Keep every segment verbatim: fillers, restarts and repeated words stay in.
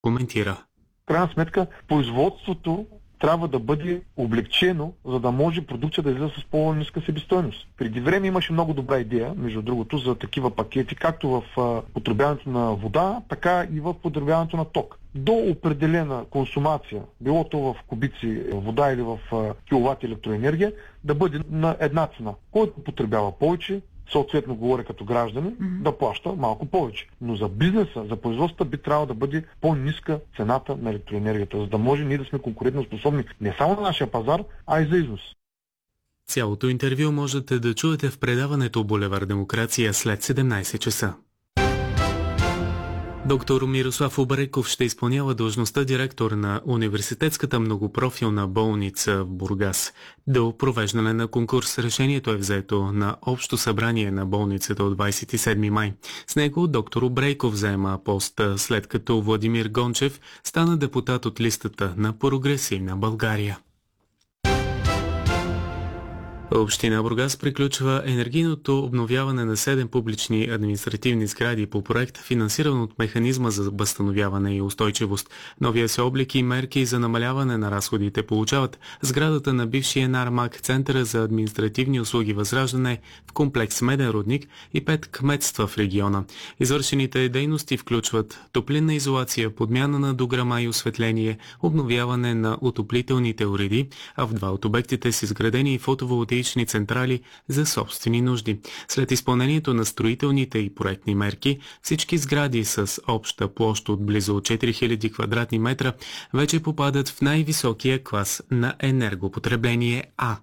коментира. В крайна сметка, производството трябва да бъде облегчено, за да може продукция да излезе с по-ниска себестойност. Преди време имаше много добра идея, между другото, за такива пакети, както в потребяването на вода, така и в потребяването на ток. До определена консумация, било то в кубици вода или в киловат електроенергия, да бъде на една цена. Който потребява повече, съответно говоря като граждани, mm-hmm. да плаща малко повече. Но за бизнеса, за производството би трябвало да бъде по-ниска цената на електроенергията, за да може ние да сме конкурентно способни не само на нашия пазар, а и за износ. Цялото интервю можете да чуете в предаването Булевард Демокрация след седемнайсет часа. Доктор Мирослав Обреков ще изпълнява длъжността директор на Университетската многопрофилна болница в Бургас. До провеждане на конкурс решението е взето на общо събрание на болницата от двайсет и седми май. С него доктор Обреков заема поста, след като Владимир Гончев стана депутат от листата на Прогресивна България. Община Бургас приключва енергийното обновяване на седем публични административни сгради по проект, финансиран от Механизма за възстановяване и устойчивост. Новия се облик и мерки за намаляване на разходите получават сградата на бившия Нармак, Центъра за административни услуги Възраждане в комплекс Меден рудник и пет кметства в региона. Извършените дейности включват топлинна изолация, подмяна на дограма и осветление, обновяване на отоплителните уреди, а в два от обектите са изградени фотоволтаични централи за собствени нужди. След изпълнението на строителните и проектни мерки, всички сгради с обща площ от близо четири хиляди квадратни метра вече попадат в най-високия клас на енергопотребление А.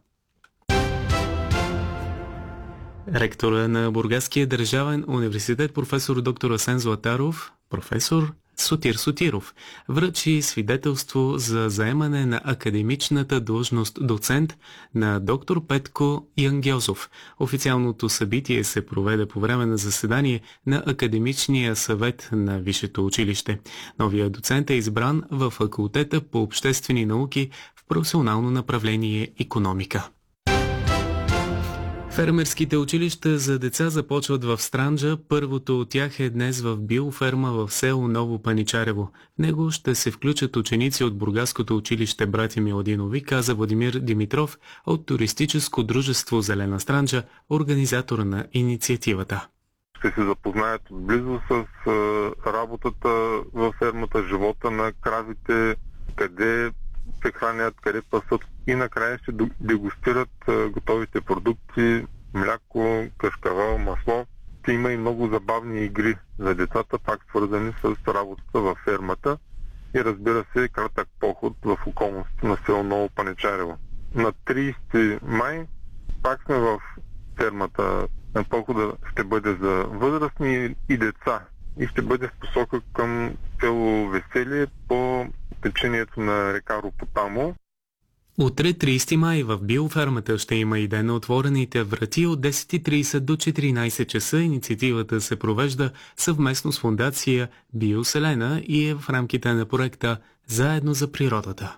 Ректора на Бургаския държавен университет професор доктор Асен Златаров, професор Сотир Сотиров, връчи свидетелство за заемане на академичната длъжност доцент на доктор Петко Янгьозов. Официалното събитие се проведе по време на заседание на Академичния съвет на Висшето училище. Новият доцент е избран във факултета по обществени науки в професионално направление икономика. Фермерските училища за деца започват в Странджа. Първото от тях е днес в биоферма в село Ново Паничарево. В него ще се включат ученици от Бургаското училище Братя Миладинови, каза Владимир Димитров от туристическо дружество Зелена Странджа, организатор на инициативата. Ще се запознаят близо с работата във фермата, живота на кравите, къде се хранят, къде пасат и накрая ще дегустират готовите продукти, мляко, кашкавал, масло. Ще има и много забавни игри за децата, пак свързани с работата във фермата и разбира се кратък поход в околността на село Ново Паничарево. На трийсети май пак сме в фермата. Похода ще бъде за възрастни и деца и ще бъде в посока към село Веселие по течението на река Ропотамо. Утре, трийсети май, в биофермата ще има и ден на отворените врати от десет и трийсет до четиринайсет часа. Инициативата се провежда съвместно с фондация Биоселена и е в рамките на проекта Заедно за природата.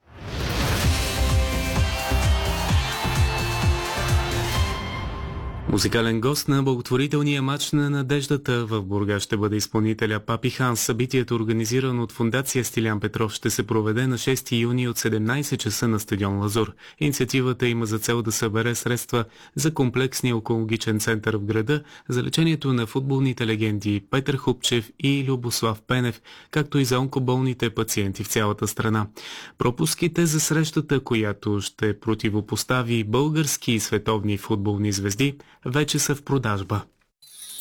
Музикален гост на благотворителния мач на надеждата в Бургас ще бъде изпълнителя Папи Хан. Събитието, организирано от фондация Стилян Петров, ще се проведе на шести юни от седемнайсет часа на стадион Лазур. Инициативата има за цел да събере средства за комплексния онкологичен център в града, за лечението на футболните легенди Петър Хупчев и Любослав Пенев, както и за онкоболните пациенти в цялата страна. Пропуските за срещата, която ще противопостави български и световни футболни звезди, вече са в продажба.